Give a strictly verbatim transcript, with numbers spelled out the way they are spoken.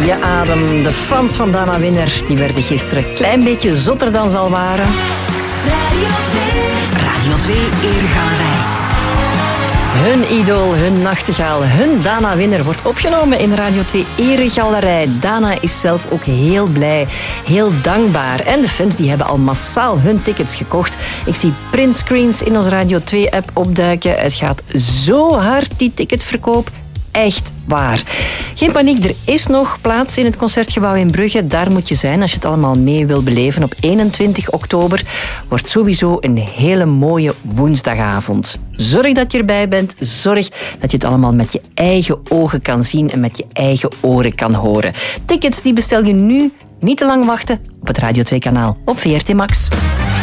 je adem. De fans van Dana Winner die werden gisteren een klein beetje zotter dan ze al waren. Radio twee. Radio twee Eregalerij. Hun idool, hun nachtegaal, hun Dana Winner wordt opgenomen in Radio twee Eregalerij. Dana is zelf ook heel blij, heel dankbaar. En de fans die hebben al massaal hun tickets gekocht. Ik zie printscreens in onze Radio twee app opduiken. Het gaat zo hard, die ticketverkoop. Echt waar. Geen paniek, er is nog plaats in het Concertgebouw in Brugge. Daar moet je zijn als je het allemaal mee wil beleven. Op eenentwintig oktober wordt sowieso een hele mooie woensdagavond. Zorg dat je erbij bent. Zorg dat je het allemaal met je eigen ogen kan zien en met je eigen oren kan horen. Tickets die bestel je nu. Niet te lang wachten op het Radio twee kanaal op V R T Max.